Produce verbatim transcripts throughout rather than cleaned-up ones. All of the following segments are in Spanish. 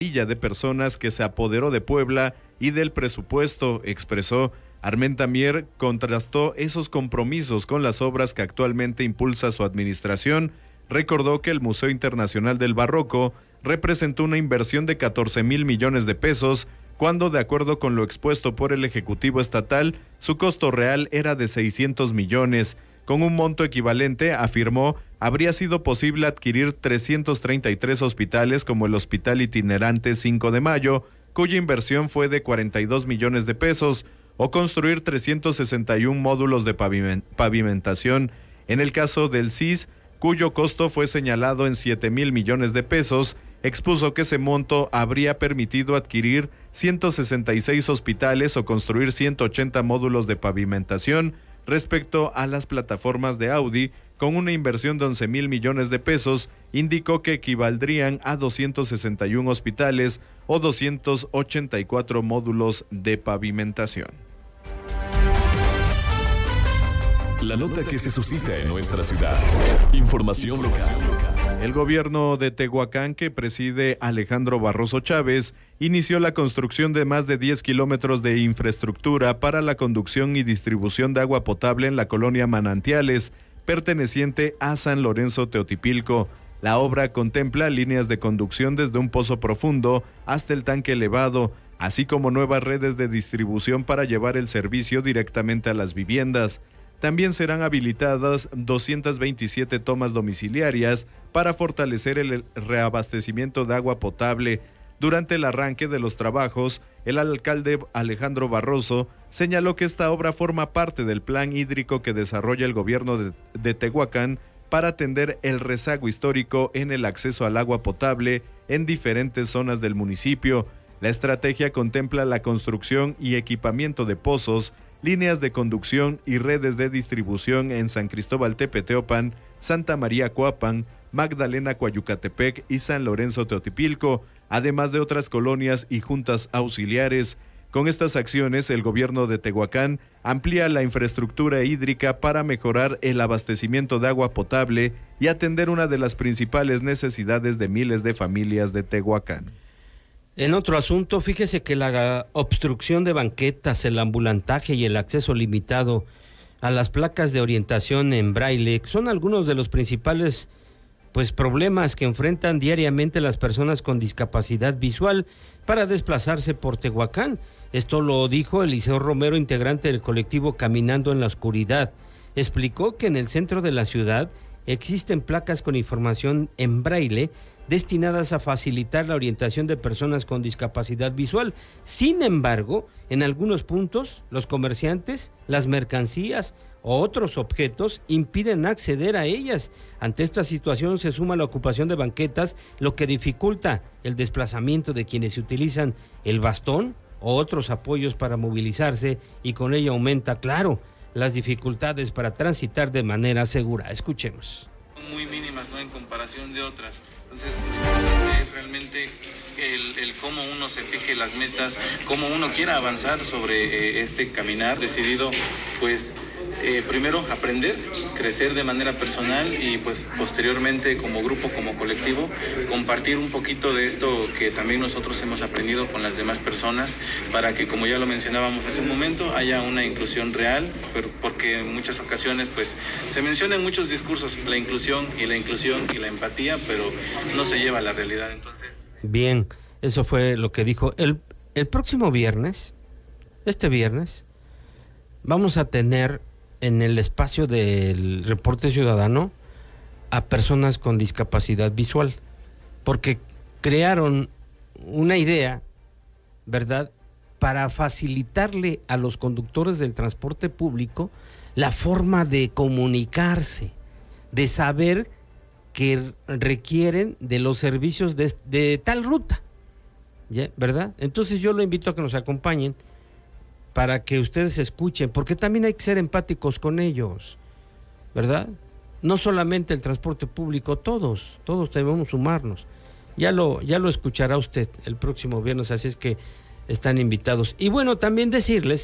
de personas que se apoderó de Puebla y del presupuesto, expresó. Armenta Mier contrastó esos compromisos con las obras que actualmente impulsa su administración. Recordó que el Museo Internacional del Barroco representó una inversión de catorce mil millones de pesos, cuando, de acuerdo con lo expuesto por el Ejecutivo Estatal, su costo real era de seiscientos millones. Con un monto equivalente, afirmó, habría sido posible adquirir trescientos treinta y tres hospitales como el Hospital Itinerante cinco de mayo, cuya inversión fue de cuarenta y dos millones de pesos, o construir trescientos sesenta y un módulos de pavimentación. En el caso del C I S, cuyo costo fue señalado en siete mil millones de pesos, expuso que ese monto habría permitido adquirir ciento sesenta y seis hospitales o construir ciento ochenta módulos de pavimentación. Respecto a las plataformas de Audi, con una inversión de once mil millones de pesos, indicó que equivaldrían a doscientos sesenta y un hospitales o doscientos ochenta y cuatro módulos de pavimentación. La nota que se suscita en nuestra ciudad. Información local. El gobierno de Tehuacán, que preside Alejandro Barroso Chávez, inició la construcción de más de diez kilómetros de infraestructura para la conducción y distribución de agua potable en la colonia Manantiales, perteneciente a San Lorenzo Teotipilco. La obra contempla líneas de conducción desde un pozo profundo hasta el tanque elevado, así como nuevas redes de distribución para llevar el servicio directamente a las viviendas. También serán habilitadas doscientas veintisiete tomas domiciliarias para fortalecer el reabastecimiento de agua potable. Durante el arranque de los trabajos, el alcalde Alejandro Barroso señaló que esta obra forma parte del plan hídrico que desarrolla el gobierno de, de Tehuacán para atender el rezago histórico en el acceso al agua potable en diferentes zonas del municipio. La estrategia contempla la construcción y equipamiento de pozos, líneas de conducción y redes de distribución en San Cristóbal Tepeteopan, Santa María Coapan, Magdalena Coayucatepec y San Lorenzo Teotipilco, además de otras colonias y juntas auxiliares. Con estas acciones, el gobierno de Tehuacán amplía la infraestructura hídrica para mejorar el abastecimiento de agua potable y atender una de las principales necesidades de miles de familias de Tehuacán. En otro asunto, fíjese que la obstrucción de banquetas, el ambulantaje y el acceso limitado a las placas de orientación en braille son algunos de los principales pues problemas que enfrentan diariamente las personas con discapacidad visual para desplazarse por Tehuacán. Esto lo dijo Eliseo Romero, integrante del colectivo Caminando en la Oscuridad. Explicó que en el centro de la ciudad existen placas con información en braille destinadas a facilitar la orientación de personas con discapacidad visual. Sin embargo, en algunos puntos, los comerciantes, las mercancías o otros objetos impiden acceder a ellas. Ante esta situación se suma la ocupación de banquetas, lo que dificulta el desplazamiento de quienes utilizan el bastón o otros apoyos para movilizarse, y con ello aumenta, claro, las dificultades para transitar de manera segura. Escuchemos. Muy mínimas, ¿no?, en comparación de otras. Entonces, eh, realmente el, el cómo uno se fije las metas, cómo uno quiera avanzar sobre eh, este caminar, decidido, pues, eh, primero aprender, crecer de manera personal y pues posteriormente como grupo, como colectivo, compartir un poquito de esto que también nosotros hemos aprendido con las demás personas, para que, como ya lo mencionábamos hace un momento, haya una inclusión real, pero porque en muchas ocasiones pues se menciona en muchos discursos la inclusión y la inclusión y la empatía, pero no se lleva a la realidad. Entonces, bien, eso fue lo que dijo. El, el próximo viernes, este viernes, vamos a tener en el espacio del Reporte Ciudadano a personas con discapacidad visual, porque crearon una idea, ¿verdad?, para facilitarle a los conductores del transporte público la forma de comunicarse, de saber que requieren de los servicios de, de tal ruta, ¿ya? ¿Verdad? Entonces yo lo invito a que nos acompañen para que ustedes escuchen, porque también hay que ser empáticos con ellos, ¿verdad? No solamente el transporte público, todos, todos debemos sumarnos. Ya lo, ya lo escuchará usted el próximo viernes, así es que están invitados. Y bueno, también decirles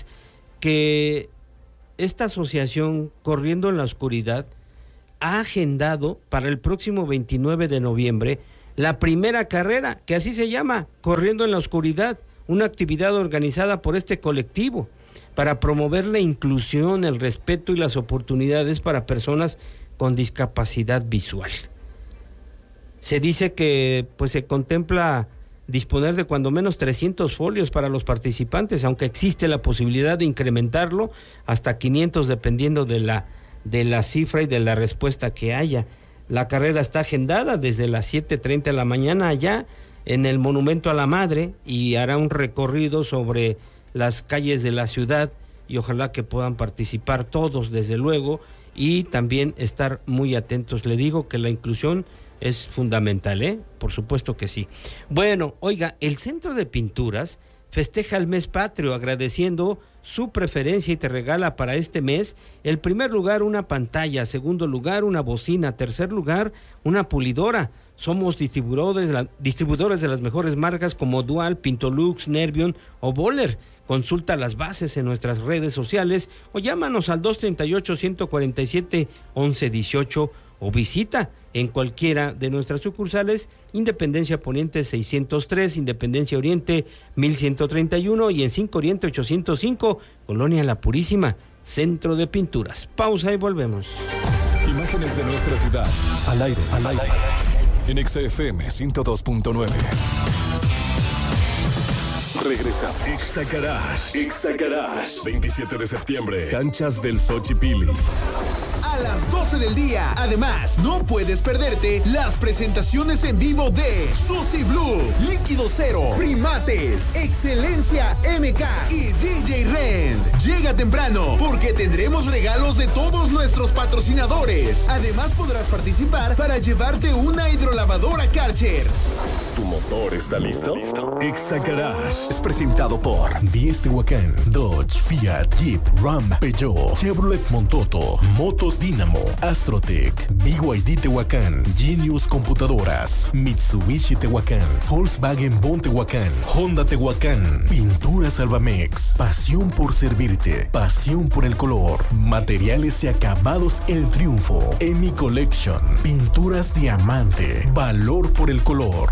que esta asociación Corriendo en la Oscuridad ha agendado para el próximo veintinueve de noviembre la primera carrera, que así se llama, Corriendo en la Oscuridad, una actividad organizada por este colectivo para promover la inclusión, el respeto y las oportunidades para personas con discapacidad visual. Se dice que pues se contempla disponer de cuando menos trescientos folios para los participantes, aunque existe la posibilidad de incrementarlo hasta quinientos dependiendo de la, de la cifra y de la respuesta que haya. La carrera está agendada desde las siete treinta de la mañana allá en el Monumento a la Madre y hará un recorrido sobre las calles de la ciudad y ojalá que puedan participar todos, desde luego, y también estar muy atentos. Le digo que la inclusión es fundamental, ¿eh? Por supuesto que sí. Bueno, oiga, el Centro de Pinturas festeja el mes patrio agradeciendo su preferencia y te regala para este mes, el primer lugar una pantalla, segundo lugar una bocina, tercer lugar una pulidora. Somos distribuidores, la, distribuidores de las mejores marcas como Dual, Pintolux, Nervion o Boller. Consulta las bases en nuestras redes sociales o llámanos al dos treinta y ocho, ciento cuarenta y siete, once dieciocho o visita en cualquiera de nuestras sucursales, Independencia Poniente seiscientos tres, Independencia Oriente mil ciento treinta y uno y en cinco Oriente ochocientos cinco, Colonia La Purísima, Centro de Pinturas. Pausa y volvemos. Imágenes de nuestra ciudad, al aire, al aire, en X F M ciento dos punto nueve. Regresamos. Exagarage, Exagarage, veintisiete de septiembre, canchas del Xochipilli. A las doce del día. Además, no puedes perderte las presentaciones en vivo de Susi Blue, Líquido Cero, Primates, Excelencia M K y D J Rend. Llega temprano porque tendremos regalos de todos nuestros patrocinadores. Además, podrás participar para llevarte una hidrolavadora Karcher. ¿Tu motor está listo? Exagarage es presentado por Diez Tehuacán, Dodge, Fiat, Jeep, Ram, Peugeot, Chevrolet Montoto, Motos Dynamo, Astrotec, B Y D Tehuacán, Genius Computadoras, Mitsubishi Tehuacán, Volkswagen Bon Tehuacán, Honda Tehuacán, Pintura Salvamex, pasión por servirte, pasión por el color, materiales y acabados El Triunfo, Emi Collection, pinturas diamante, valor por el color.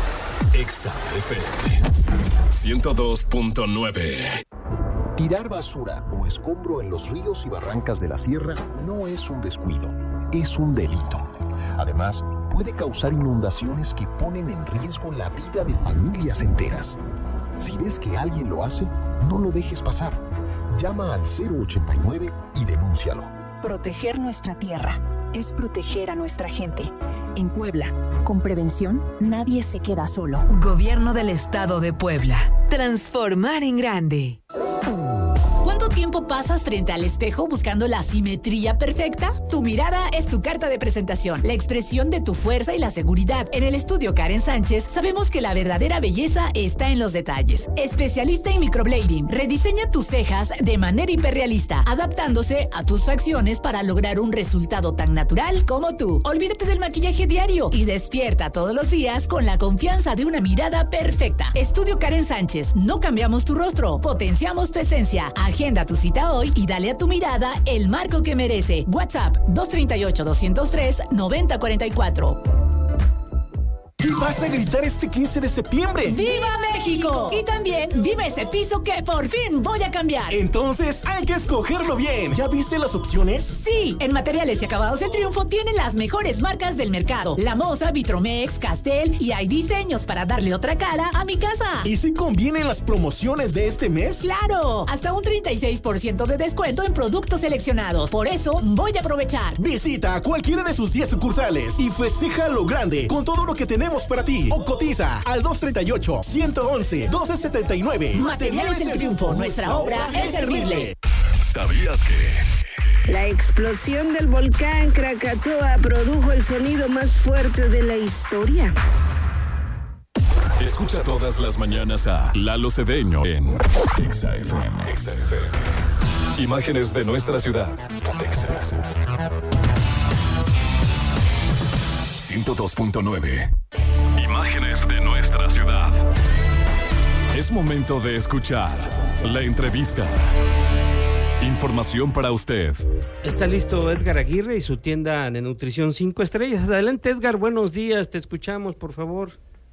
Exa F M ciento dos punto nueve. Tirar basura o escombro en los ríos y barrancas de la sierra no es un descuido, es un delito. Además, puede causar inundaciones que ponen en riesgo la vida de familias enteras. Si ves que alguien lo hace, no lo dejes pasar. Llama al cero ochenta y nueve y denúncialo. Proteger nuestra tierra es proteger a nuestra gente. En Puebla, con prevención, nadie se queda solo. Gobierno del Estado de Puebla. Transformar en grande. ¿Cuánto tiempo pasas frente al espejo buscando la simetría perfecta? Tu mirada es tu carta de presentación, la expresión de tu fuerza y la seguridad. En el estudio Karen Sánchez sabemos que la verdadera belleza está en los detalles. Especialista en microblading, rediseña tus cejas de manera hiperrealista, adaptándose a tus facciones para lograr un resultado tan natural como tú. Olvídate del maquillaje diario y despierta todos los días con la confianza de una mirada perfecta. Estudio Karen Sánchez, no cambiamos tu rostro, potenciamos tu esencia. Agenda tu cita hoy y dale a tu mirada el marco que merece. WhatsApp dos treinta y ocho, doscientos tres, noventa cuarenta y cuatro. ¿Qué vas a gritar este quince de septiembre? ¡Viva México! Y también viva ese piso que por fin voy a cambiar. Entonces hay que escogerlo bien. ¿Ya viste las opciones? Sí, en Materiales y Acabados El Triunfo tienen las mejores marcas del mercado. La Moza, Vitromex, Castel y hay diseños para darle otra cara a mi casa. ¿Y si convienen las promociones de este mes? ¡Claro! Hasta un treinta y seis por ciento de descuento en productos seleccionados. Por eso voy a aprovechar. Visita cualquiera de sus diez sucursales y festeja lo grande con todo lo que tenemos para ti. O cotiza al dos treinta y ocho, ciento once, doce setenta y nueve. Materiales El Triunfo, nuestra obra es servirle. ¿Sabías que? La explosión del volcán Krakatoa produjo el sonido más fuerte de la historia. Escucha todas las mañanas a Lalo Cedeño en Exa F M. Exa F M. Imágenes de nuestra ciudad. Texas. ciento dos punto nueve. Imágenes de nuestra ciudad. Es momento de escuchar la entrevista. Información para usted. Está listo Edgar Aguirre y su tienda de nutrición cinco estrellas. Adelante, Edgar, buenos días, te escuchamos, por favor.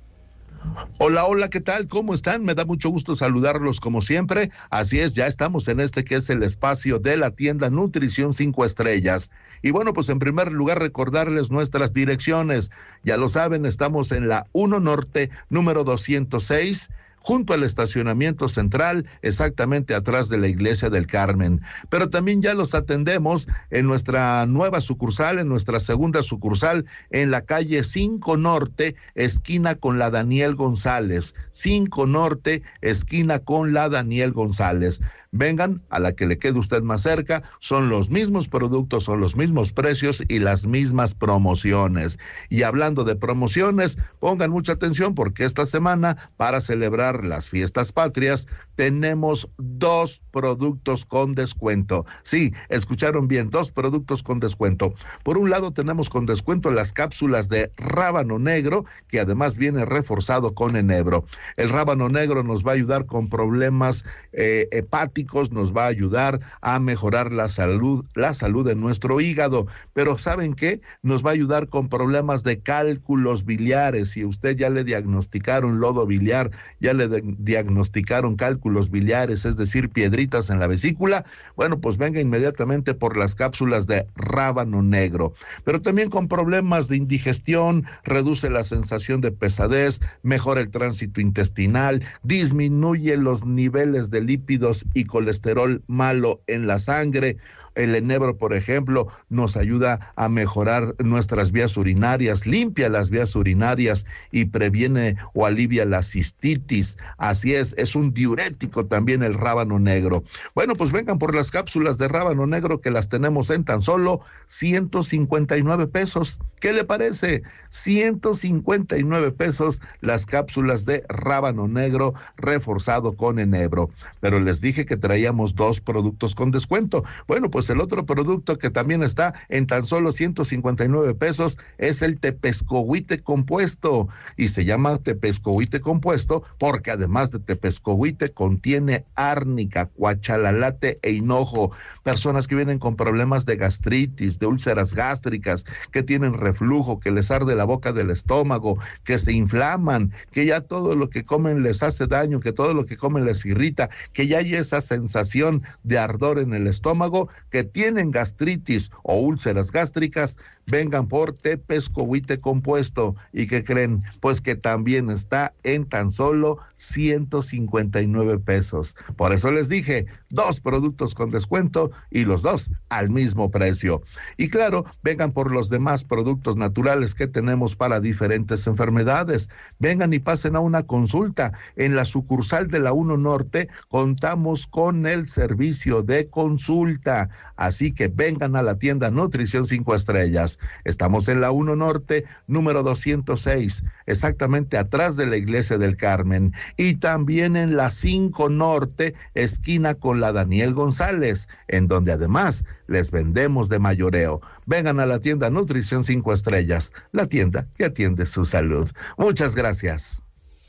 Hola, hola, ¿qué tal? ¿Cómo están? Me da mucho gusto saludarlos como siempre. Así es, ya estamos en este que es el espacio de la tienda Nutrición cinco estrellas. Y bueno, pues en primer lugar recordarles nuestras direcciones. Ya lo saben, estamos en la uno Norte, número doscientos seis, junto al estacionamiento central, exactamente atrás de la Iglesia del Carmen. Pero también ya los atendemos en nuestra nueva sucursal, en nuestra segunda sucursal, en la calle cinco Norte, esquina con la Daniel González. cinco Norte, esquina con la Daniel González. Vengan a la que le quede usted más cerca, son los mismos productos, son los mismos precios y las mismas promociones. Y hablando de promociones, pongan mucha atención porque esta semana, para celebrar las fiestas patrias, tenemos dos productos con descuento. Sí, escucharon bien, dos productos con descuento. Por un lado tenemos con descuento las cápsulas de rábano negro, que además viene reforzado con enebro. El rábano negro nos va a ayudar con problemas eh, hepáticos, nos va a ayudar a mejorar la salud, la salud de nuestro hígado, pero ¿saben qué? Nos va a ayudar con problemas de cálculos biliares. Si usted ya le diagnosticaron lodo biliar, ya le de- diagnosticaron cálculos biliares, es decir, piedritas en la vesícula, bueno, pues venga inmediatamente por las cápsulas de rábano negro. Pero también con problemas de indigestión, reduce la sensación de pesadez, mejora el tránsito intestinal, disminuye los niveles de lípidos y colesterol malo en la sangre. El enebro, por ejemplo, nos ayuda a mejorar nuestras vías urinarias, limpia las vías urinarias y previene o alivia la cistitis. Así es, es un diurético también el rábano negro. Bueno, pues vengan por las cápsulas de rábano negro que las tenemos en tan solo ciento cincuenta y nueve pesos. ¿Qué le parece? ciento cincuenta y nueve pesos las cápsulas de rábano negro reforzado con enebro. Pero les dije que traíamos dos productos con descuento. Bueno, pues el otro producto que también está en tan solo ciento cincuenta y nueve pesos es el tepescohuite compuesto, y se llama tepescohuite compuesto porque además de tepescohuite contiene árnica, cuachalalate e hinojo. Personas que vienen con problemas de gastritis, de úlceras gástricas, que tienen reflujo, que les arde la boca del estómago, que se inflaman, que ya todo lo que comen les hace daño, que todo lo que comen les irrita, que ya hay esa sensación de ardor en el estómago, que tienen gastritis o úlceras gástricas, vengan por tepescohuite compuesto. ¿Y qué creen? Pues que también está en tan solo ciento cincuenta y nueve pesos. Por eso les dije, dos productos con descuento y los dos al mismo precio. Y claro, vengan por los demás productos naturales que tenemos para diferentes enfermedades. Vengan y pasen a una consulta. En la sucursal de la uno Norte contamos con el servicio de consulta. Así que vengan a la tienda Nutrición cinco estrellas. Estamos en la uno Norte, número doscientos seis, exactamente atrás de la Iglesia del Carmen. Y también en la cinco Norte, esquina con la Daniel González, en donde además les vendemos de mayoreo. Vengan a la tienda Nutrición cinco estrellas, la tienda que atiende su salud. Muchas gracias.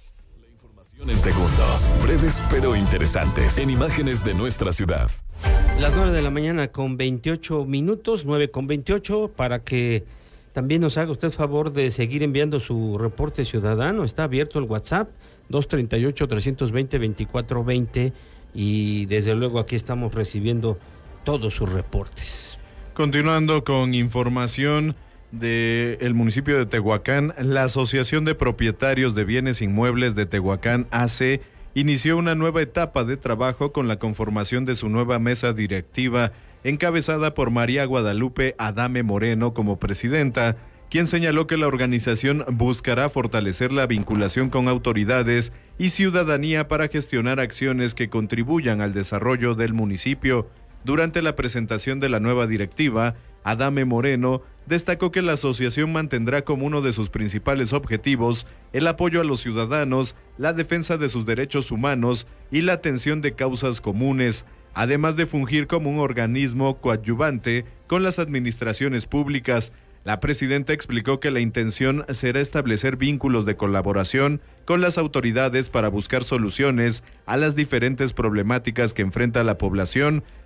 En segundos, breves pero interesantes, en imágenes de nuestra ciudad. Las nueve de la mañana con veintiocho minutos, nueve con veintiocho, para que también nos haga usted favor de seguir enviando su reporte ciudadano. Está abierto el WhatsApp, dos treinta y ocho, trescientos veinte, veinticuatro veinte, y desde luego aquí estamos recibiendo todos sus reportes. Continuando con información del municipio de Tehuacán, la Asociación de Propietarios de Bienes Inmuebles de Tehuacán, A C, inició una nueva etapa de trabajo con la conformación de su nueva mesa directiva, encabezada por María Guadalupe Adame Moreno como presidenta, quien señaló que la organización buscará fortalecer la vinculación con autoridades y ciudadanía para gestionar acciones que contribuyan al desarrollo del municipio. Durante la presentación de la nueva directiva, Adame Moreno destacó que la asociación mantendrá como uno de sus principales objetivos el apoyo a los ciudadanos, la defensa de sus derechos humanos y la atención de causas comunes, además de fungir como un organismo coadyuvante con las administraciones públicas. La presidenta explicó que la intención será establecer vínculos de colaboración con las autoridades para buscar soluciones a las diferentes problemáticas que enfrenta la población,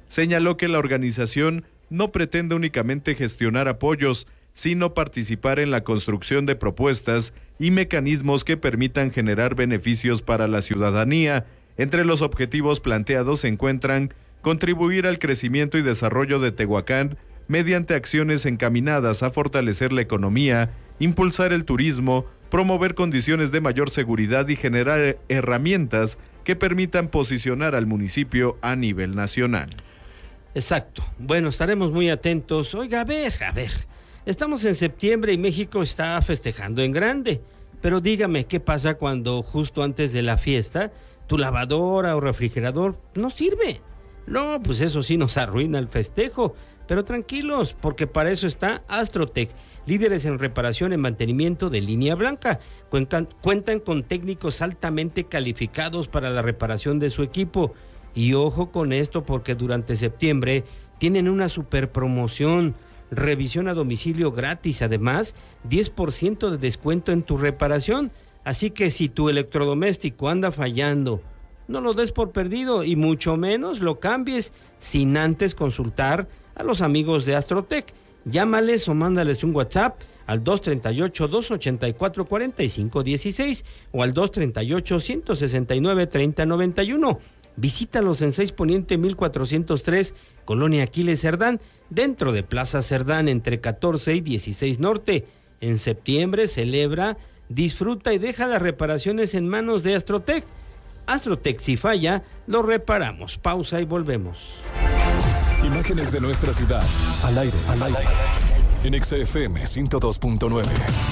señaló que la organización no pretende únicamente gestionar apoyos, sino participar en la construcción de propuestas y mecanismos que permitan generar beneficios para la ciudadanía. Entre los objetivos planteados se encuentran contribuir al crecimiento y desarrollo de Tehuacán mediante acciones encaminadas a fortalecer la economía, impulsar el turismo, promover condiciones de mayor seguridad y generar herramientas que permitan posicionar al municipio a nivel nacional. Exacto. Bueno, estaremos muy atentos. Oiga, a ver, a ver. Estamos en septiembre y México está festejando en grande. Pero dígame, ¿qué pasa cuando justo antes de la fiesta tu lavadora o refrigerador no sirve? No, pues eso sí nos arruina el festejo. Pero tranquilos, porque para eso está Astrotech, líderes en reparación y mantenimiento de línea blanca. Cuentan, cuentan con técnicos altamente calificados para la reparación de su equipo. Y ojo con esto, porque durante septiembre tienen una super promoción, revisión a domicilio gratis, además diez por ciento de descuento en tu reparación. Así que si tu electrodoméstico anda fallando, no lo des por perdido y mucho menos lo cambies sin antes consultar a los amigos de Astrotech. Llámales o mándales un WhatsApp al dos tres ocho, dos ocho cuatro, cuatro cinco uno seis o al dos tres ocho, uno seis nueve, tres cero nueve uno. Visítalos en seis Poniente mil cuatrocientos tres, Colonia Aquiles Cerdán, dentro de Plaza Cerdán, entre catorce y dieciséis Norte. En septiembre celebra, disfruta y deja las reparaciones en manos de Astrotech. Astrotech, si falla, lo reparamos. Pausa y volvemos. Imágenes de nuestra ciudad, al aire, al aire, en X F M ciento dos punto nueve.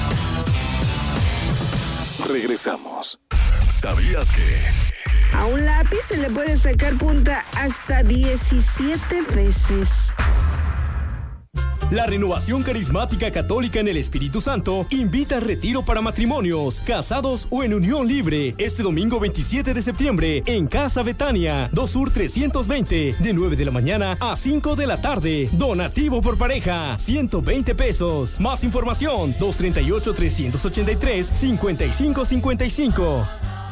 Regresamos. ¿Sabías que a un lápiz se le puede sacar punta hasta diecisiete veces? La Renovación Carismática Católica en el Espíritu Santo invita a retiro para matrimonios, casados o en unión libre este domingo veintisiete de septiembre en Casa Betania, dos Sur trescientos veinte, de nueve de la mañana a cinco de la tarde. Donativo por pareja, ciento veinte pesos. Más información, dos tres ocho, tres ocho tres, cinco cinco cinco cinco.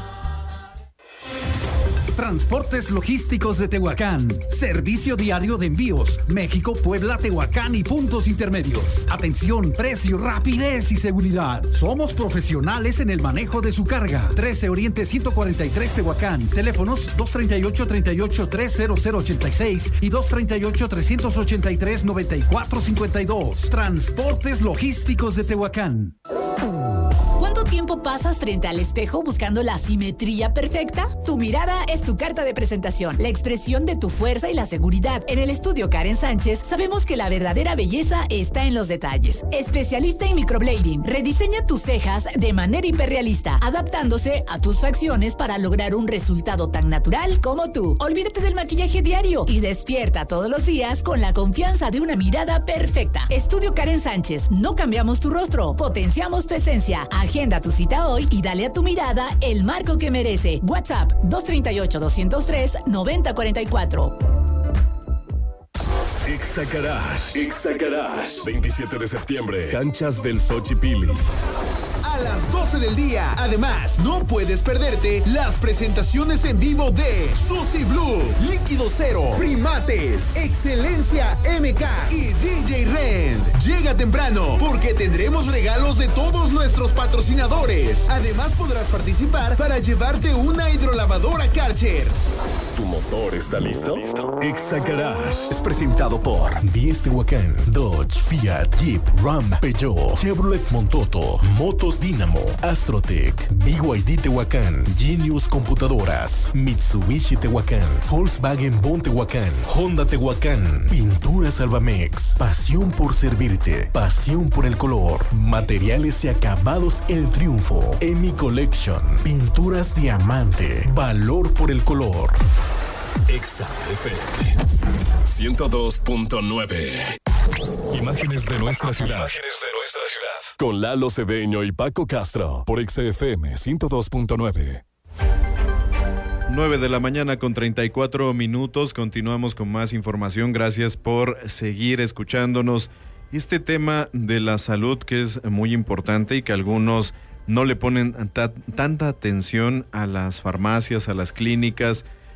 Transportes Logísticos de Tehuacán. Servicio diario de envíos. México, Puebla, Tehuacán y puntos intermedios. Atención, precio, rapidez y seguridad. Somos profesionales en el manejo de su carga. trece Oriente ciento cuarenta y tres Tehuacán. Teléfonos dos tres ocho, tres ocho tres, cero cero ocho seis y dos tres ocho, tres ocho tres, nueve cuatro cinco dos. Transportes Logísticos de Tehuacán. ¿Cuánto tiempo pasas frente al espejo buscando la simetría perfecta? Tu mirada es tu carta de presentación, la expresión de tu fuerza y la seguridad. En el estudio Karen Sánchez sabemos que la verdadera belleza está en los detalles. Especialista en microblading, rediseña tus cejas de manera hiperrealista, adaptándose a tus facciones para lograr un resultado tan natural como tú. Olvídate del maquillaje diario y despierta todos los días con la confianza de una mirada perfecta. Estudio Karen Sánchez, no cambiamos tu rostro, potenciamos tu esencia. Agenda tu cita hoy y dale a tu mirada el marco que merece. WhatsApp dos tres ocho, dos cero tres, nueve cero cuatro cuatro. Exagarash, Exagarash, veintisiete de septiembre, canchas del Xochipilli. A las doce del día. Además, no puedes perderte las presentaciones en vivo de Susi Blue, Líquido Cero, Primates, Excelencia M K y D J Rend. Llega temprano porque tendremos regalos de todos nuestros patrocinadores. Además, podrás participar para llevarte una hidrolavadora Karcher. ¿Tu motor está listo? Exagarash es presentado por Diez Tehuacán, Dodge, Fiat, Jeep, Ram, Peugeot, Chevrolet Montoto, Motos Dynamo, Astrotech, B Y D Tehuacán, Genius Computadoras, Mitsubishi Tehuacán, Volkswagen Bon Tehuacán, Honda Tehuacán, Pintura Salvamex, pasión por servirte, pasión por el color, materiales y acabados El Triunfo, Emi Collection, pinturas diamante, valor por el color. Exa F M ciento dos punto nueve. Imágenes de nuestra ciudad. Con Lalo Cedeño y Paco Castro por X F M ciento dos punto nueve. nueve de la mañana con treinta y cuatro minutos. Continuamos con más información. Gracias por seguir escuchándonos. Este tema de la salud que es muy importante y que algunos no le ponen ta- tanta atención a las farmacias, a las clínicas,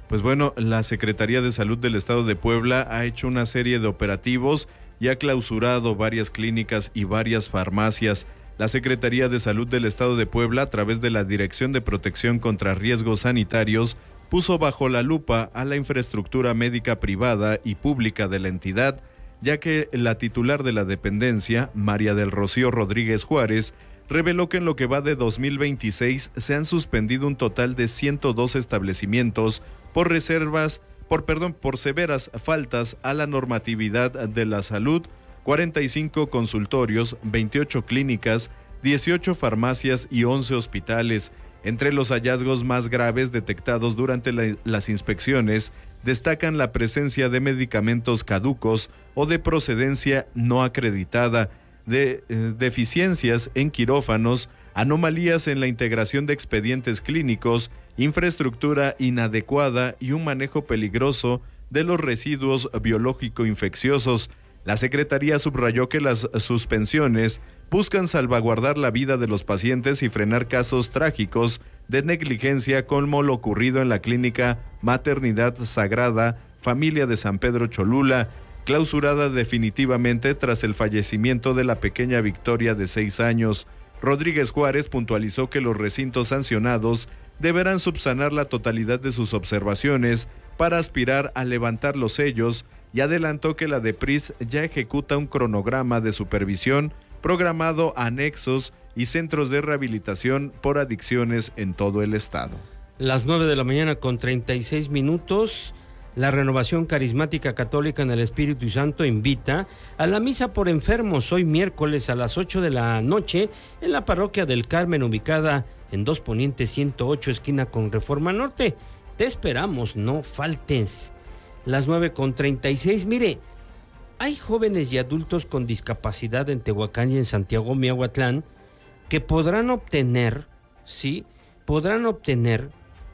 Pues bueno, la Secretaría de Salud del Estado de Puebla ha hecho una serie de operativos y ha clausurado varias clínicas y varias farmacias. La Secretaría de Salud del Estado de Puebla, a través de la Dirección de Protección contra Riesgos Sanitarios, puso bajo la lupa a la infraestructura médica privada y pública de la entidad, ya que la titular de la dependencia, María del Rocío Rodríguez Juárez, reveló que en lo que va de dos mil veintiséis se han suspendido un total de ciento dos establecimientos por reservas, por perdón, por severas faltas a la normatividad de la salud, cuarenta y cinco consultorios, veintiocho clínicas, dieciocho farmacias y once hospitales. Entre los hallazgos más graves detectados durante la, las inspecciones, destacan la presencia de medicamentos caducos o de procedencia no acreditada, de eh, deficiencias en quirófanos, anomalías en la integración de expedientes clínicos, infraestructura inadecuada y un manejo peligroso de los residuos biológico-infecciosos. La Secretaría subrayó que las suspensiones buscan salvaguardar la vida de los pacientes y frenar casos trágicos de negligencia como lo ocurrido en la clínica Maternidad Sagrada Familia de San Pedro Cholula, clausurada definitivamente tras el fallecimiento de la pequeña Victoria de seis años. Rodríguez Juárez puntualizó que los recintos sancionados deberán subsanar la totalidad de sus observaciones para aspirar a levantar los sellos y adelantó que la DEPRIS ya ejecuta un cronograma de supervisión programado a anexos y centros de rehabilitación por adicciones en todo el estado. Las nueve de la mañana con treinta y seis minutos. La Renovación Carismática Católica en el Espíritu Santo invita a la misa por enfermos hoy miércoles a las ocho de la noche en la Parroquia del Carmen, ubicada en dos Poniente ciento ocho, esquina con Reforma Norte. Te esperamos, no faltes. Las nueve con treinta y seis. Mire, hay jóvenes y adultos con discapacidad en Tehuacán y en Santiago Miahuatlán que podrán obtener, sí, podrán obtener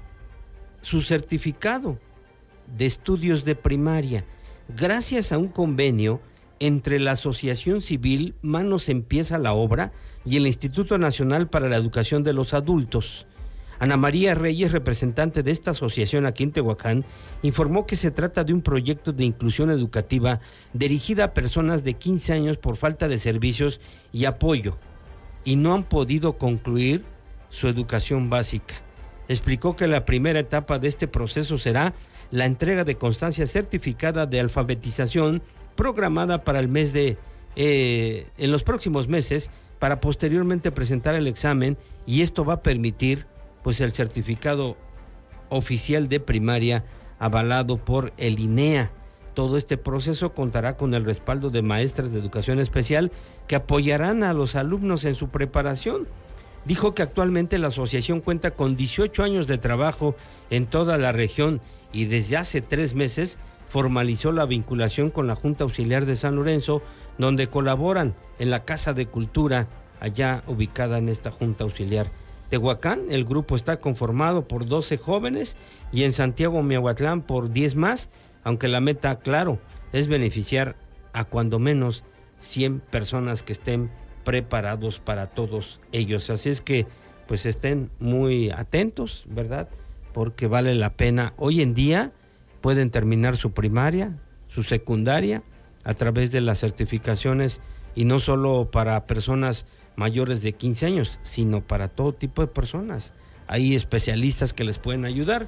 su certificado de estudios de primaria, gracias a un convenio entre la Asociación Civil Manos en Pies a la Obra y el Instituto Nacional para la Educación de los Adultos. Ana María Reyes, representante de esta asociación aquí en Tehuacán, informó que se trata de un proyecto de inclusión educativa dirigida a personas de quince años por falta de servicios y apoyo, y no han podido concluir su educación básica. Explicó que la primera etapa de este proceso será la entrega de constancia certificada de alfabetización programada para el mes de, eh, en los próximos meses, para posteriormente presentar el examen, y esto va a permitir pues el certificado oficial de primaria avalado por el I N E A. Todo este proceso contará con el respaldo de maestras de educación especial que apoyarán a los alumnos en su preparación. Dijo que actualmente la asociación cuenta con dieciocho años de trabajo en toda la región y desde hace tres meses formalizó la vinculación con la Junta Auxiliar de San Lorenzo, donde colaboran en la Casa de Cultura, allá ubicada en esta Junta Auxiliar. Tehuacán, el grupo está conformado por doce jóvenes y en Santiago Miahuatlán por diez más, aunque la meta, claro, es beneficiar a cuando menos cien personas que estén preparados para todos ellos. Así es que pues estén muy atentos, ¿verdad? Porque vale la pena. Hoy en día pueden terminar su primaria, su secundaria, a través de las certificaciones, y no solo para personas mayores de quince años, sino para todo tipo de personas. Hay especialistas que les pueden ayudar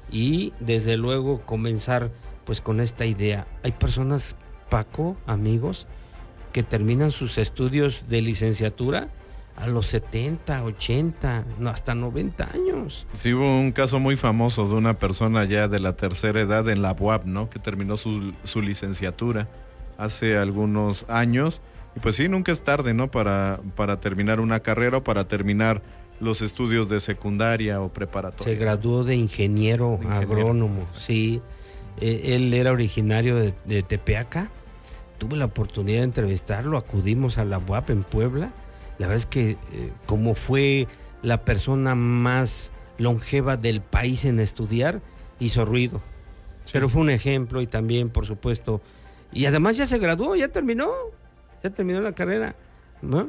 y desde luego comenzar pues con esta idea. Hay personas, Paco, amigos, que terminan sus estudios de licenciatura a los setenta, ochenta, no, hasta noventa años. Sí, hubo un caso muy famoso de una persona ya de la tercera edad en la U A P, ¿no? Que terminó su, su licenciatura hace algunos años. Y pues sí, nunca es tarde, ¿no? Para, para terminar una carrera o para terminar los estudios de secundaria o preparatoria. Se graduó de ingeniero, de ingeniero agrónomo, sí. Eh, él era originario de, de Tepeaca. Tuve la oportunidad de entrevistarlo, acudimos a la U A P en Puebla. La verdad es que eh, como fue la persona más longeva del país en estudiar, hizo ruido. Sí. Pero fue un ejemplo y también, por supuesto, y además ya se graduó, ya terminó, ya terminó la carrera, ¿no?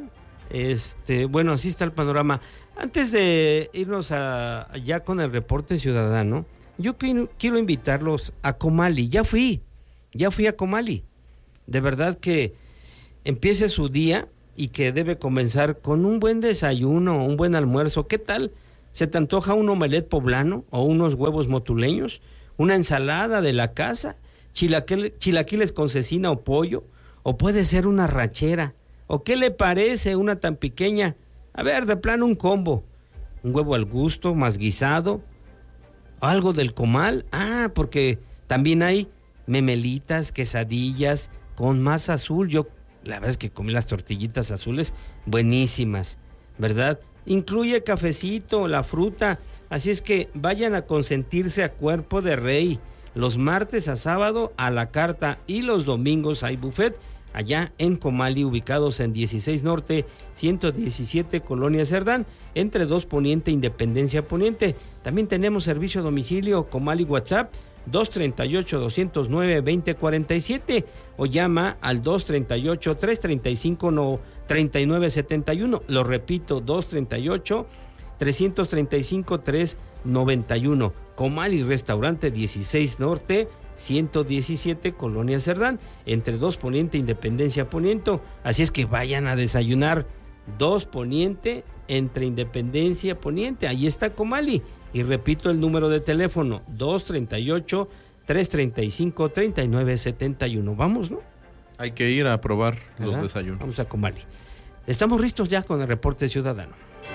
Este, bueno, así está el panorama. Antes de irnos a, ya con el reporte ciudadano, yo quiero, quiero invitarlos a Comali. Ya fui, ya fui a Comali. De verdad que empiece su día y que debe comenzar con un buen desayuno, un buen almuerzo. ¿Qué tal? ¿Se te antoja un omelette poblano o unos huevos motuleños? ¿Una ensalada de la casa? Chilaquil, ¿Chilaquiles con cecina o pollo? ¿O puede ser una rachera? ¿O qué le parece una tan pequeña? A ver, de plano un combo. Un huevo al gusto, más guisado. ¿Algo del comal? Ah, porque también hay memelitas, quesadillas con masa azul. Yo la verdad es que comí las tortillitas azules buenísimas, ¿verdad? Incluye cafecito, la fruta, así es que vayan a consentirse a cuerpo de rey. Los martes a sábado a la carta y los domingos hay buffet allá en Comali, ubicados en dieciséis Norte, ciento diecisiete Colonia Cerdán, entre dos Poniente, Independencia Poniente. También tenemos servicio a domicilio Comali WhatsApp dos treinta y ocho, doscientos nueve, veinte cuarenta y siete o llama al dos treinta y ocho, trescientos treinta y cinco, treinta y nueve setenta y uno. Lo repito, dos treinta y ocho, trescientos treinta y cinco, trescientos noventa y uno. Comali Restaurante dieciséis Norte, ciento diecisiete Colonia Cerdán, entre dos Poniente, Independencia Poniente. Así es que vayan a desayunar dos Poniente entre Independencia Poniente. Ahí está Comali. Y repito el número de teléfono, dos treinta y ocho, trescientos treinta y cinco, treinta y nueve setenta y uno. Vamos, ¿no? Hay que ir a probar ¿verdad? Los desayunos. Vamos a Comali. Estamos listos ya con el reporte ciudadano.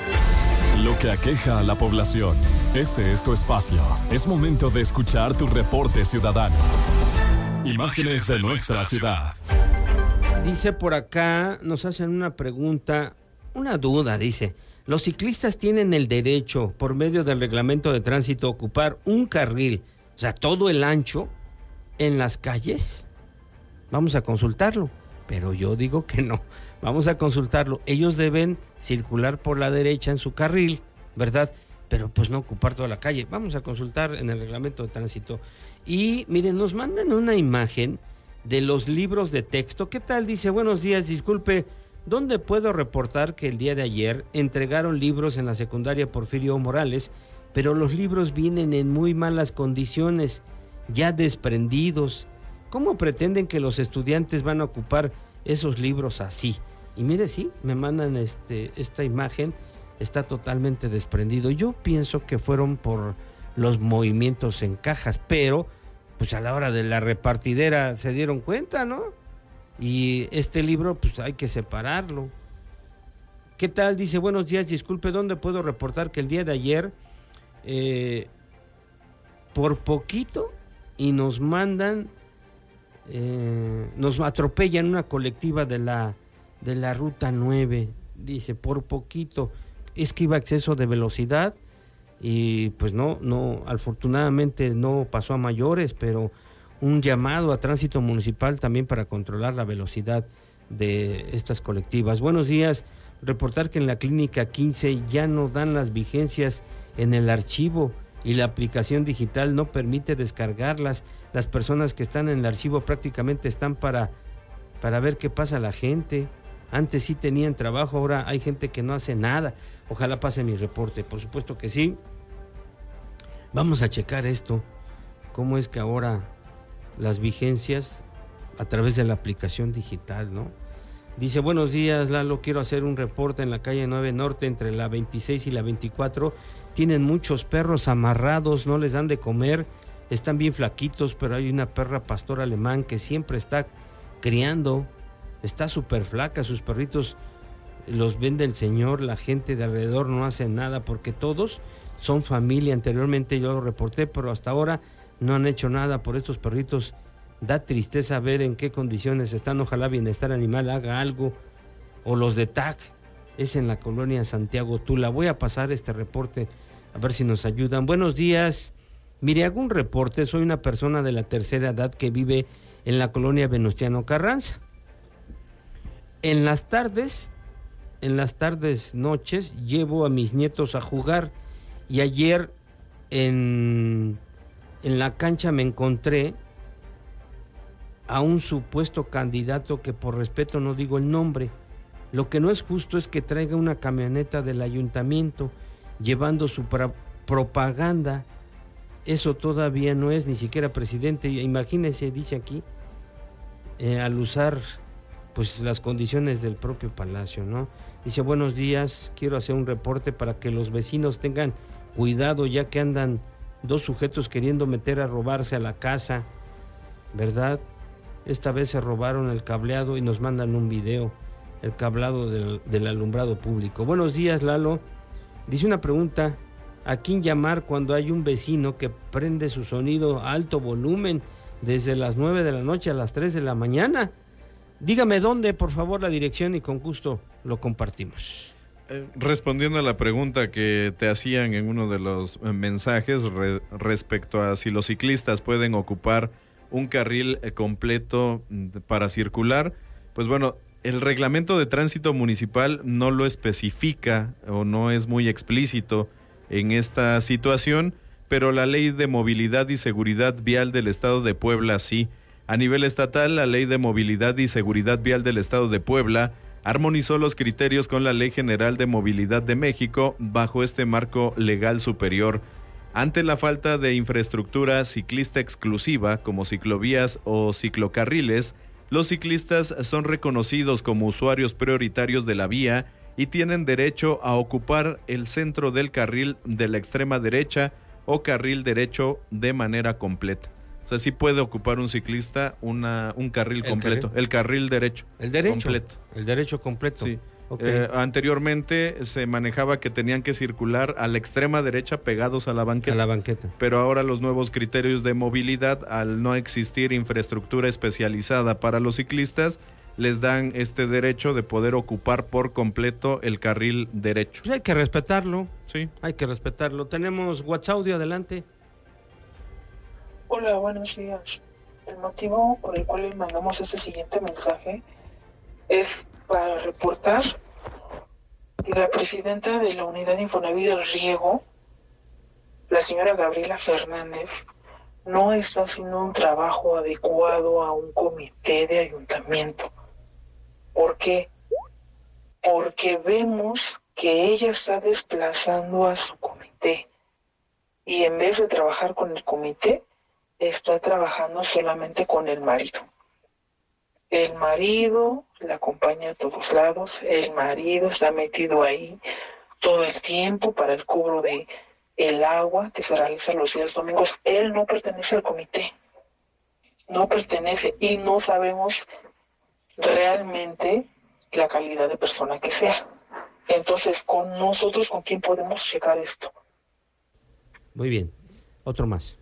Lo que aqueja a la población. Este es tu espacio. Es momento de escuchar tu reporte ciudadano. Imágenes de nuestra ciudad. Dice por acá, nos hacen una pregunta, una duda, dice. ¿Los ciclistas tienen el derecho, por medio del reglamento de tránsito, a ocupar un carril, o sea, todo el ancho, en las calles? Vamos a consultarlo, pero yo digo que no. Vamos a consultarlo. Ellos deben circular por la derecha en su carril, ¿verdad? Pero pues no ocupar toda la calle. Vamos a consultar en el reglamento de tránsito. Y miren, nos mandan una imagen de los libros de texto. ¿Qué tal? Dice, buenos días, disculpe, ¿dónde puedo reportar que el día de ayer entregaron libros en la secundaria Porfirio Morales, pero los libros vienen en muy malas condiciones, ya desprendidos? ¿Cómo pretenden que los estudiantes van a ocupar esos libros así? Y mire, sí, me mandan este, esta imagen, está totalmente desprendido. Yo pienso que fueron por los movimientos en cajas, pero pues a la hora de la repartidera se dieron cuenta, ¿no? Y este libro, pues hay que separarlo. ¿Qué tal? Dice, buenos días, disculpe, ¿dónde puedo reportar que el día de ayer, eh, por poquito, y nos mandan, eh, nos atropellan una colectiva de la, de la Ruta nueve? Dice, por poquito, es que iba a exceso de velocidad, y pues no, no, afortunadamente no pasó a mayores, pero un llamado a tránsito municipal también para controlar la velocidad de estas colectivas. Buenos días, reportar que en la clínica quince ya no dan las vigencias en el archivo y la aplicación digital no permite descargarlas. Las personas que están en el archivo prácticamente están para, para ver qué pasa a la gente. Antes sí tenían trabajo, ahora hay gente que no hace nada. Ojalá pase mi reporte, por supuesto que sí. Vamos a checar esto, cómo es que ahora las vigencias a través de la aplicación digital, ¿no? Dice, buenos días, Lalo, quiero hacer un reporte en la calle nueve Norte, entre la veintiséis y la veinticuatro. Tienen muchos perros amarrados, no les dan de comer, están bien flaquitos, pero hay una perra pastor alemán que siempre está criando, está súper flaca, sus perritos los vende el señor, la gente de alrededor no hace nada porque todos son familia. Anteriormente yo lo reporté, pero hasta ahora no han hecho nada por estos perritos. Da tristeza ver en qué condiciones están. Ojalá Bienestar Animal haga algo. O los de T A C, es en la colonia Santiago Tula. Voy a pasar este reporte a ver si nos ayudan. Buenos días. Mire, hago un reporte. Soy una persona de la tercera edad que vive en la colonia Venustiano Carranza. En las tardes, en las tardes, noches, llevo a mis nietos a jugar. Y ayer en, en la cancha me encontré a un supuesto candidato que por respeto no digo el nombre. Lo que no es justo es que traiga una camioneta del ayuntamiento llevando su pra- propaganda eso todavía no es ni siquiera presidente. Imagínense, dice aquí, eh, al usar pues las condiciones del propio Palacio, ¿no? Dice, buenos días, quiero hacer un reporte para que los vecinos tengan cuidado, ya que andan dos sujetos queriendo meter a robarse a la casa, ¿verdad? Esta vez se robaron el cableado y nos mandan un video, el cableado del, del alumbrado público. Buenos días, Lalo. Dice una pregunta, ¿a quién llamar cuando hay un vecino que prende su sonido a alto volumen desde las nueve de la noche a las tres de la mañana? Dígame dónde, por favor, la dirección y con gusto lo compartimos. Eh, respondiendo a la pregunta que te hacían en uno de los eh, mensajes re, respecto a si los ciclistas pueden ocupar un carril eh, completo para circular, pues bueno, el reglamento de tránsito municipal no lo especifica o no es muy explícito en esta situación, pero la Ley de Movilidad y Seguridad Vial del Estado de Puebla sí. A nivel estatal, la Ley de Movilidad y Seguridad Vial del Estado de Puebla armonizó los criterios con la Ley General de Movilidad de México bajo este marco legal superior. Ante la falta de infraestructura ciclista exclusiva como ciclovías o ciclocarriles, los ciclistas son reconocidos como usuarios prioritarios de la vía y tienen derecho a ocupar el centro del carril de la extrema derecha o carril derecho de manera completa. O sea, sí puede ocupar un ciclista una, un carril completo, carril? el carril derecho. El derecho. Completo. El derecho completo. Sí. Okay. Eh, anteriormente se manejaba que tenían que circular a la extrema derecha pegados a la banqueta. A la banqueta. Pero ahora los nuevos criterios de movilidad, al no existir infraestructura especializada para los ciclistas, les dan este derecho de poder ocupar por completo el carril derecho. Pues hay que respetarlo. Sí. Hay que respetarlo. Tenemos WhatsApp audio, adelante. Hola, buenos días. El motivo por el cual le mandamos este siguiente mensaje es para reportar que la presidenta de la unidad Infonavit del Riego, la señora Gabriela Fernández, no está haciendo un trabajo adecuado a un comité de ayuntamiento. ¿Por qué? Porque vemos que ella está desplazando a su comité y en vez de trabajar con el comité, está trabajando solamente con el marido. El marido la acompaña a todos lados, el marido está metido ahí todo el tiempo para el cobro de el agua que se realiza los días domingos. Él no pertenece al comité, no pertenece y no sabemos realmente la calidad de persona que sea. Entonces, con nosotros, ¿con quién podemos checar esto? Muy bien, otro más.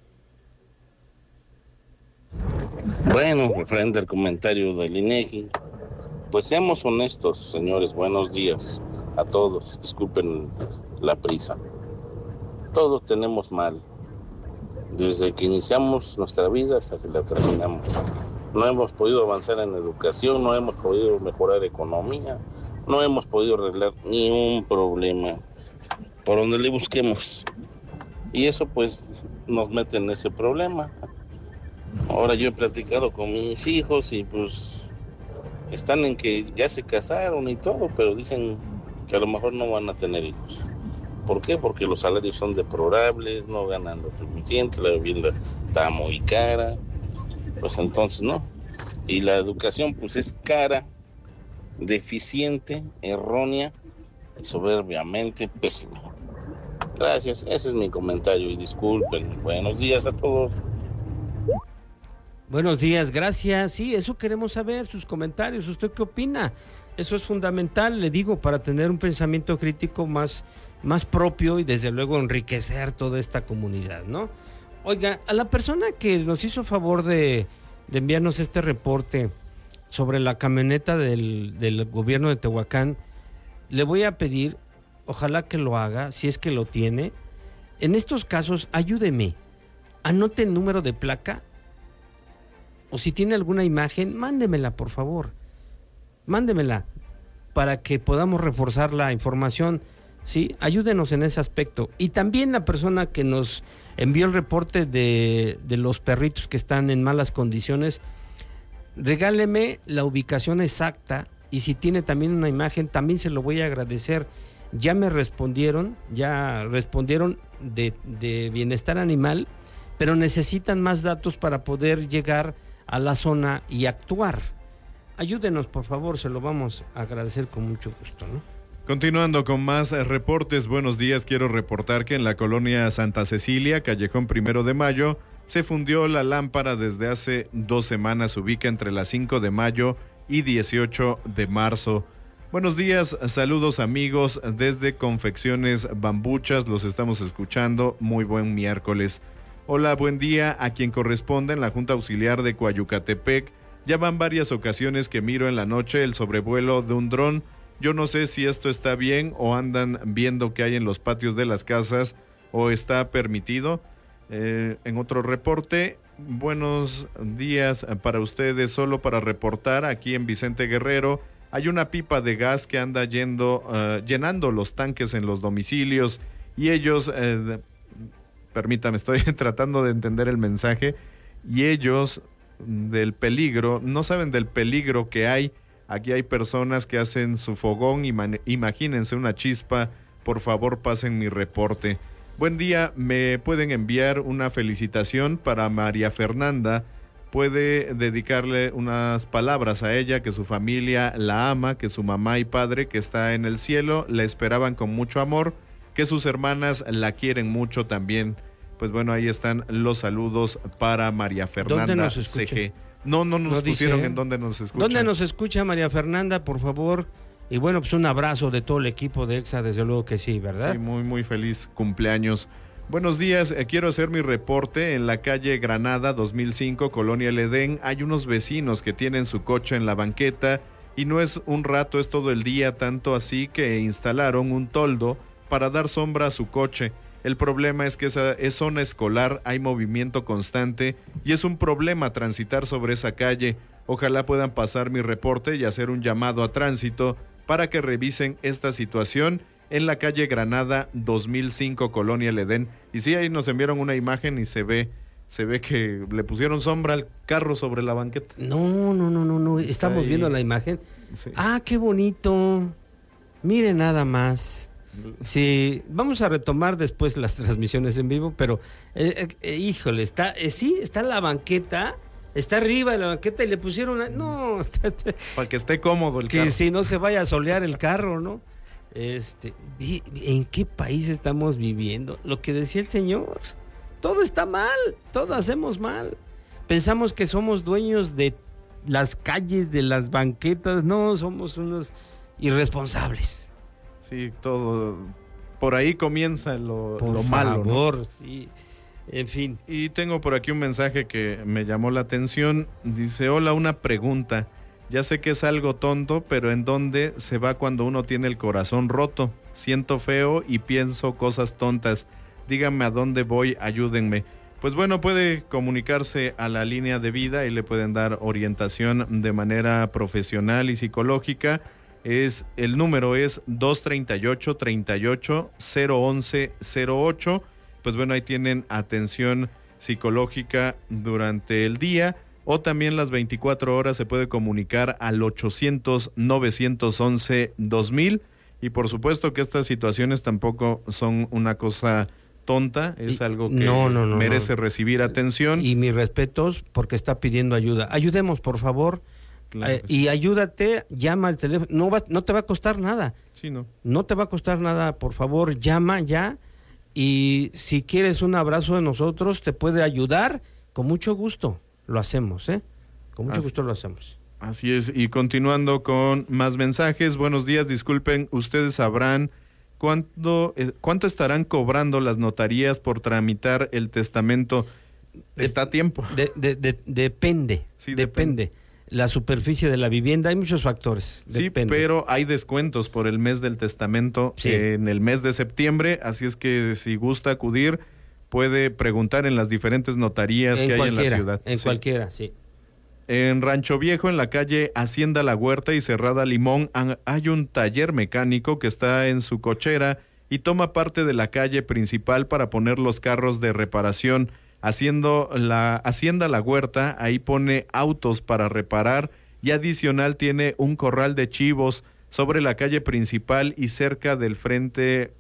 Bueno, referente al comentario del INEGI, pues seamos honestos, señores, buenos días a todos, disculpen la prisa. Todos tenemos mal, desde que iniciamos nuestra vida hasta que la terminamos. No hemos podido avanzar en educación, no hemos podido mejorar economía, no hemos podido arreglar ni un problema por donde le busquemos. Y eso pues nos mete en ese problema. Ahora yo he platicado con mis hijos y pues están en que ya se casaron y todo, pero dicen que a lo mejor no van a tener hijos. ¿Por qué? Porque los salarios son deplorables, no ganan lo suficiente, la vivienda está muy cara, pues entonces no. Y la educación pues es cara, deficiente, errónea y soberbiamente pésima. Gracias, ese es mi comentario y disculpen. Buenos días a todos. Buenos días, gracias. Sí, eso queremos saber, sus comentarios. ¿Usted qué opina? Eso es fundamental, le digo, para tener un pensamiento crítico más, más propio y desde luego enriquecer toda esta comunidad, ¿no? Oiga, a la persona que nos hizo favor de, de enviarnos este reporte sobre la camioneta del, del gobierno de Tehuacán, le voy a pedir, ojalá que lo haga, si es que lo tiene. En estos casos, ayúdeme, anote el número de placa, o si tiene alguna imagen, mándemela, por favor. Mándemela para que podamos reforzar la información, ¿sí? Ayúdenos en ese aspecto. Y también la persona que nos envió el reporte de, de los perritos que están en malas condiciones, regáleme la ubicación exacta y si tiene también una imagen, también se lo voy a agradecer. Ya me respondieron, ya respondieron de, de bienestar animal, pero necesitan más datos para poder llegar a la zona y actuar. Ayúdenos, por favor, se lo vamos a agradecer con mucho gusto, ¿no? Continuando con más reportes, buenos días, quiero reportar que en la colonia Santa Cecilia, Callejón Primero de Mayo, se fundió la lámpara desde hace dos semanas, se ubica entre las cinco de mayo y dieciocho de marzo. Buenos días, saludos amigos desde Confecciones Bambuchas, los estamos escuchando, muy buen miércoles. Hola, buen día, a quien corresponde en la Junta Auxiliar de Coayucatepec. Ya van varias ocasiones que miro en la noche el sobrevuelo de un dron. Yo no sé si esto está bien o andan viendo qué hay en los patios de las casas o está permitido. Eh, en otro reporte, buenos días para ustedes, solo para reportar aquí en Vicente Guerrero, hay una pipa de gas que anda yendo, uh, llenando los tanques en los domicilios y ellos, eh, permítame, estoy tratando de entender el mensaje, y ellos del peligro, no saben del peligro que hay. Aquí hay personas que hacen su fogón, imagínense una chispa, por favor pasen mi reporte. Buen día, me pueden enviar una felicitación para María Fernanda, puede dedicarle unas palabras a ella, que su familia la ama, que su mamá y padre que está en el cielo la esperaban con mucho amor, que sus hermanas la quieren mucho también. Pues bueno, ahí están los saludos para María Fernanda. ¿Dónde nos escucha? C G. No, no nos no pusieron dice, en dónde nos escucha. ¿Dónde nos escucha María Fernanda, por favor? Y bueno, pues un abrazo de todo el equipo de EXA, desde luego que sí, ¿verdad? Sí, muy, muy feliz cumpleaños. Buenos días, eh, quiero hacer mi reporte en la calle Granada dos mil cinco, Colonia El Edén. Hay unos vecinos que tienen su coche en la banqueta y no es un rato, es todo el día, tanto así que instalaron un toldo para dar sombra a su coche. El problema es que esa es zona escolar, hay movimiento constante y es un problema transitar sobre esa calle. Ojalá puedan pasar mi reporte y hacer un llamado a tránsito para que revisen esta situación en la calle Granada dos mil cinco, Colonia El Edén. Y sí, ahí nos enviaron una imagen y se ve, se ve que le pusieron sombra al carro sobre la banqueta. No, no, no, no, no. Estamos ahí viendo la imagen. Sí. Ah, qué bonito. Mire nada más. Sí, vamos a retomar después las transmisiones en vivo, pero eh, eh, híjole, está, eh, sí, está la banqueta, está arriba de la banqueta y le pusieron, una, no, para que esté cómodo el que carro. Que si no se vaya a solear el carro, ¿no? Este, ¿en qué país estamos viviendo? Lo que decía el señor, todo está mal, todo hacemos mal. Pensamos que somos dueños de las calles, de las banquetas, no, somos unos irresponsables. Sí, todo, por ahí comienza lo, por lo malo, Por favor, ¿no? Sí, en fin. Y tengo por aquí un mensaje que me llamó la atención, dice, hola, una pregunta, ya sé que es algo tonto, pero ¿en dónde se va cuando uno tiene el corazón roto? Siento feo y pienso cosas tontas, díganme a dónde voy, ayúdenme. Pues bueno, puede comunicarse a la línea de vida y le pueden dar orientación de manera profesional y psicológica. Es, el número es dos treinta y ocho, treinta y ocho, cero once, cero ocho. Pues bueno, ahí tienen atención psicológica durante el día o también las veinticuatro horas se puede comunicar al ochocientos, novecientos once, dos mil. Y por supuesto que estas situaciones tampoco son una cosa tonta, es y, algo que no, no, no, merece no. recibir atención. Y mis respetos porque está pidiendo ayuda. Ayudemos, por favor. Claro eh, y ayúdate, llama al teléfono, no, va, no te va a costar nada. Sí, no. No te va a costar nada, por favor, llama ya. Y si quieres un abrazo de nosotros, te puede ayudar, con mucho gusto lo hacemos, ¿eh? Con mucho así, gusto lo hacemos. Así es, y continuando con más mensajes, buenos días, disculpen, ustedes sabrán cuánto, eh, cuánto estarán cobrando las notarías por tramitar el testamento. De, Está a tiempo. De, de, de, depende, sí, depende. depende. La superficie de la vivienda, hay muchos factores. Depende. Sí, pero hay descuentos por el mes del testamento sí. en el mes de septiembre, así es que si gusta acudir, puede preguntar en las diferentes notarías en que hay en la ciudad. En sí. cualquiera, sí. En Rancho Viejo, en la calle Hacienda La Huerta y Cerrada Limón, hay un taller mecánico que está en su cochera y toma parte de la calle principal para poner los carros de reparación. Haciendo la Hacienda La Huerta, ahí pone autos para reparar y adicional tiene un corral de chivos sobre la calle principal y cerca del frente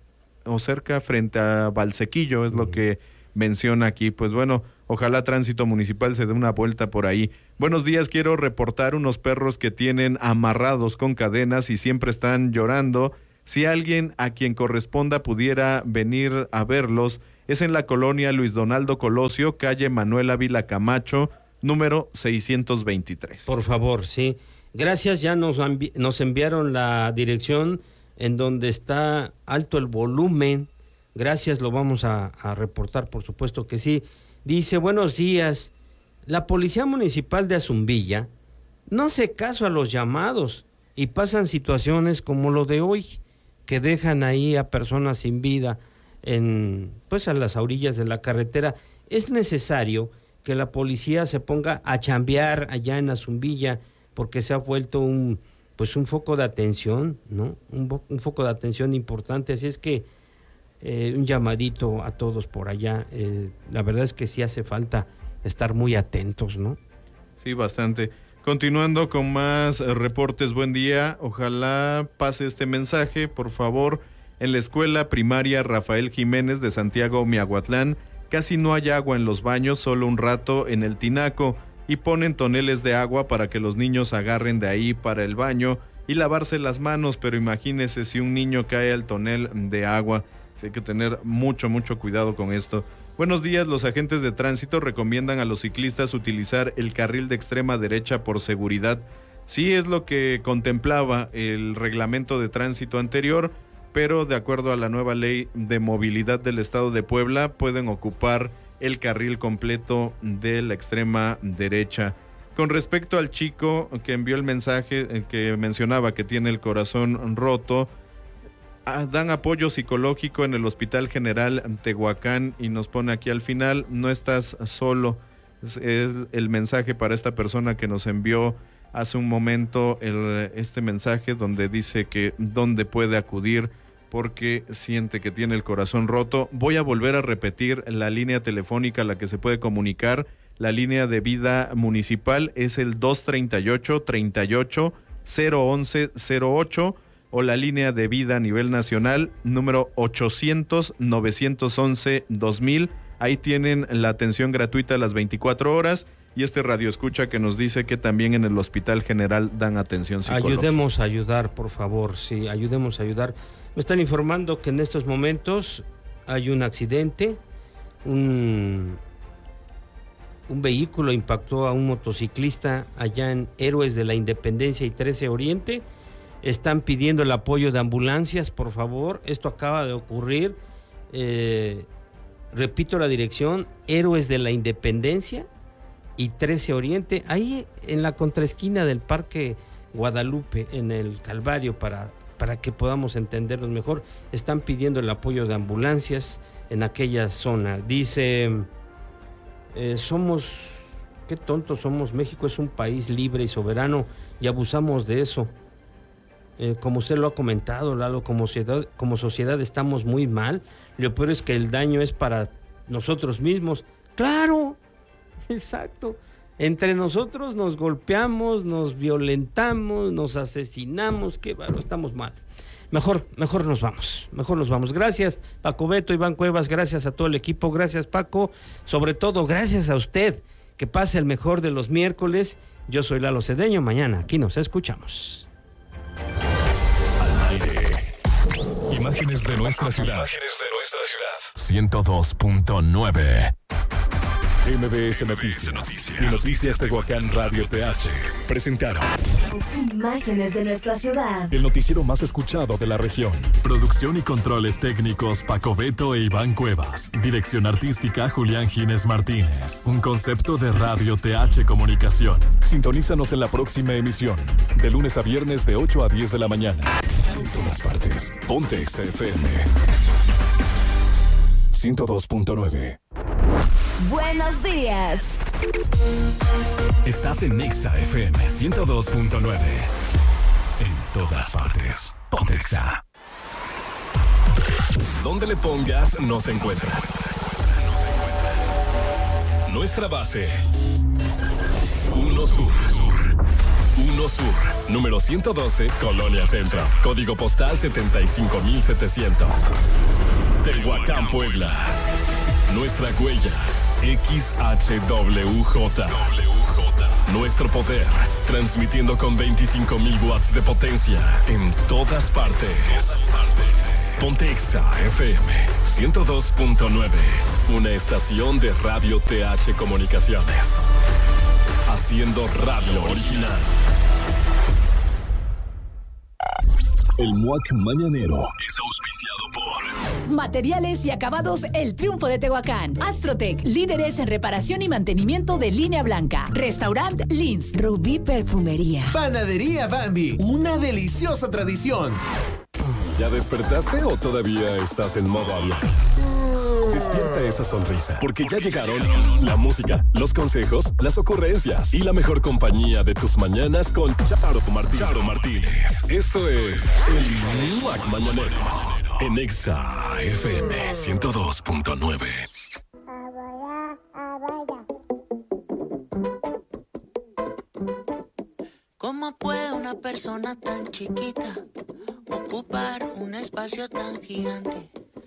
o cerca frente a Valsequillo, es lo que menciona aquí. Pues bueno, ojalá Tránsito Municipal se dé una vuelta por ahí. Buenos días, quiero reportar unos perros que tienen amarrados con cadenas y siempre están llorando. Si alguien a quien corresponda pudiera venir a verlos, es en la colonia Luis Donaldo Colosio, calle Manuel Ávila Camacho, número seiscientos veintitrés. Por favor, sí. Gracias, ya nos, envi- nos enviaron la dirección en donde está alto el volumen. Gracias, lo vamos a, a reportar, por supuesto que sí. Dice, buenos días, la Policía Municipal de Azumbilla no hace caso a los llamados y pasan situaciones como lo de hoy, que dejan ahí a personas sin vida en, pues a las orillas de la carretera. Es necesario que la policía se ponga a chambear allá en Azumbilla, porque se ha vuelto un, pues un foco de atención, ¿no? Un, un foco de atención importante, así es que eh, un llamadito a todos por allá. Eh, la verdad es que sí hace falta estar muy atentos, ¿no? Sí, bastante. Continuando con más eh, reportes, buen día. Ojalá pase este mensaje, por favor. En la escuela primaria Rafael Jiménez de Santiago Miahuatlán, casi no hay agua en los baños, solo un rato en el tinaco, y ponen toneles de agua para que los niños agarren de ahí para el baño y lavarse las manos, pero imagínese si un niño cae al tonel de agua. Sí, hay que tener mucho, mucho cuidado con esto. Buenos días, los agentes de tránsito recomiendan a los ciclistas utilizar el carril de extrema derecha por seguridad. Sí, es lo que contemplaba el reglamento de tránsito anterior, pero de acuerdo a la nueva ley de movilidad del estado de Puebla, pueden ocupar el carril completo de la extrema derecha. Con respecto al chico que envió el mensaje, que mencionaba que tiene el corazón roto, dan apoyo psicológico en el Hospital General Tehuacán y nos pone aquí al final, no estás solo. Es, es el mensaje para esta persona que nos envió hace un momento el, este mensaje donde dice que dónde puede acudir porque siente que tiene el corazón roto. Voy a volver a repetir la línea telefónica a la que se puede comunicar. La línea de vida municipal es el dos treinta y ocho, treinta y ocho, cero once, cero ocho o la línea de vida a nivel nacional número ochocientos, novecientos once, dos mil. Ahí tienen la atención gratuita a las veinticuatro horas y este radio escucha que nos dice que también en el Hospital General dan atención psicológica. Ayudemos a ayudar, por favor, sí, ayudemos a ayudar. Me están informando que en estos momentos hay un accidente, un, un vehículo impactó a un motociclista allá en Héroes de la Independencia y trece Oriente. Están pidiendo el apoyo de ambulancias, por favor. Esto acaba de ocurrir. Eh, repito la dirección, Héroes de la Independencia y trece Oriente, ahí en la contraesquina del Parque Guadalupe, en el Calvario, para, para que podamos entendernos mejor. Están pidiendo el apoyo de ambulancias en aquella zona. Dice, eh, somos, qué tontos somos, México es un país libre y soberano y abusamos de eso. Eh, como usted lo ha comentado, Lalo, como sociedad, como sociedad estamos muy mal. Lo peor es que el daño es para nosotros mismos. ¡Claro! Exacto. Entre nosotros nos golpeamos, nos violentamos, nos asesinamos. ¡Qué bueno! Estamos mal. Mejor, mejor nos vamos. Mejor nos vamos. Gracias, Paco Beto, Iván Cuevas. Gracias a todo el equipo. Gracias, Paco. Sobre todo, gracias a usted. Que pase el mejor de los miércoles. Yo soy Lalo Cedeño. Mañana aquí nos escuchamos. Al aire. Imágenes de nuestra ciudad. ciento dos punto nueve. M B S Noticias y Noticias Tehuacán Radio T H presentaron Imágenes de nuestra ciudad. el noticiero más escuchado de la región. Producción y controles técnicos Paco Beto e Iván Cuevas. Dirección artística Julián Gines Martínez. Un concepto de Radio T H Comunicación. Sintonízanos en la próxima emisión, de lunes a viernes de ocho a diez de la mañana. En todas partes. Ponte X F M ciento dos punto nueve. Buenos días. Estás en Nexa F M ciento dos punto nueve. En todas partes. Pontexa. Donde le pongas, nos encuentras. Nuestra base. Uno Sur. Uno Sur. Número ciento doce, Colonia Centro. Código postal setenta y cinco mil setecientos. Tehuacán, Puebla. Nuestra huella, X H W J. Nuestro poder, transmitiendo con veinticinco mil watts de potencia en todas partes. Ponte Exa F M ciento dos punto nueve, una estación de Radio T H Comunicaciones. Haciendo radio original. El M U A C Mañanero es auspiciado por Materiales y Acabados El Triunfo de Tehuacán. Astrotec, líderes en reparación y mantenimiento de línea blanca. Restaurant Lins. Rubí Perfumería. Panadería Bambi, una deliciosa tradición. ¿Ya despertaste o todavía estás en modo avión? Despierta esa sonrisa, porque ya llegaron la música, los consejos, las ocurrencias y la mejor compañía de tus mañanas con Charo Martínez. Charo Martínez. Esto es el M U A C Mañanero en Exa F M ciento dos punto nueve. ¿Cómo puede una persona tan chiquita ocupar un espacio tan gigante?